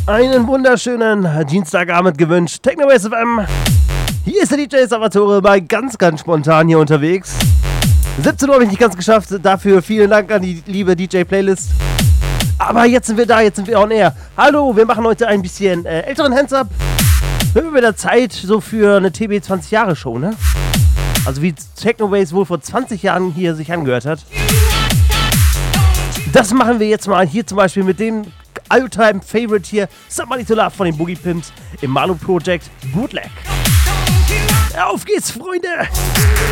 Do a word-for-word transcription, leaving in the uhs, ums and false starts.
Einen wunderschönen Dienstagabend gewünscht. Technobase F M. Hier ist der D J Salvatore bei ganz, ganz spontan hier unterwegs. siebzehn Uhr habe ich nicht ganz geschafft. Dafür vielen Dank an die liebe D J-Playlist. Aber jetzt sind wir da, jetzt sind wir on air. Hallo, wir machen heute ein bisschen äh, älteren Hands-Up. Wir haben wieder Zeit so für eine T B zwanzig Jahre Show, ne? Also wie Technobase wohl vor zwanzig Jahren hier sich angehört hat. Das machen wir jetzt mal hier zum Beispiel mit dem All-Time-Favorite hier, Somebody to Love von den Boogie Pimps im Manu Project Bootleg. Auf geht's, Freunde!